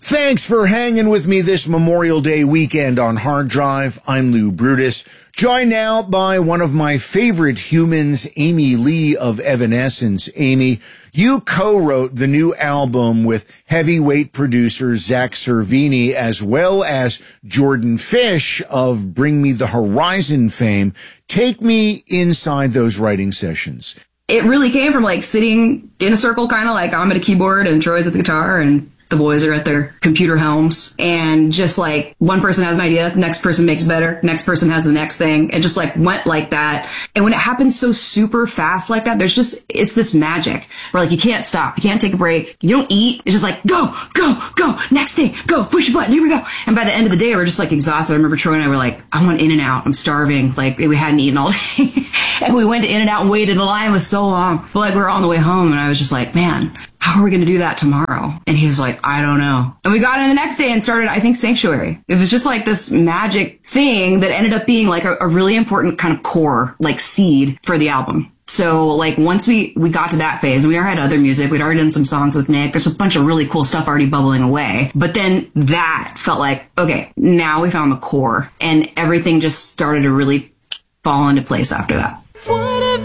Thanks for hanging with me this Memorial Day weekend on Hard Drive. I'm Lou Brutus, joined now by one of my favorite humans, Amy Lee of Evanescence. Amy, you co-wrote the new album with heavyweight producer Zach Cervini, as well as Jordan Fish of Bring Me the Horizon fame. Take me inside those writing sessions. It really came from like sitting in a circle, kind of like I'm at a keyboard and Troy's at the guitar and the boys are at their computer helms, and just like one person has an idea, next person makes better, next person has the next thing, and just like went like that. And when it happens so super fast like that, it's this magic where like you can't stop, you can't take a break, you don't eat. It's just like go, next thing, go, push a button, here we go. And by the end of the day, we're just like exhausted. I remember Troy and I were like, I want In-N-Out, I'm starving. Like we hadn't eaten all day. And we went to In-N-Out and waited. The line was so long. But like we were on the way home and I was just like, man, how are we going to do that tomorrow? And he was like, I don't know. And we got in the next day and started, I think, Sanctuary. It was just like this magic thing that ended up being like a really important kind of core, like seed for the album. So like once we got to that phase, we already had other music. We'd already done some songs with Nick. There's a bunch of really cool stuff already bubbling away. But then that felt like, okay, now we found the core and everything just started to really fall into place after that.